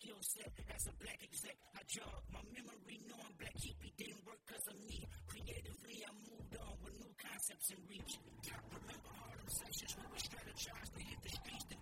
skill set as a black exec. I jog my memory knowing Black Hippie didn't work because of me. Creatively, I moved on with new concepts in reach. Remember all them sessions we would strategize to hit the streets.